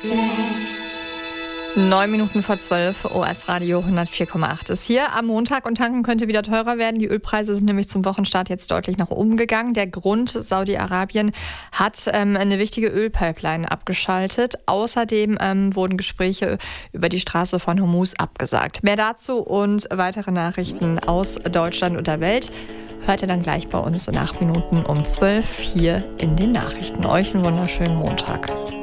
9 Minuten vor 12, OS Radio 104,8 ist hier am Montag und tanken könnte wieder teurer werden. Die Ölpreise sind nämlich zum Wochenstart jetzt deutlich nach oben gegangen. Der Grund, Saudi-Arabien hat eine wichtige Ölpipeline abgeschaltet. Außerdem wurden Gespräche über die Straße von Hormuz abgesagt. Mehr dazu und weitere Nachrichten aus Deutschland und der Welt hört ihr dann gleich bei uns in 8 Minuten um 12 hier in den Nachrichten. Euch einen wunderschönen Montag.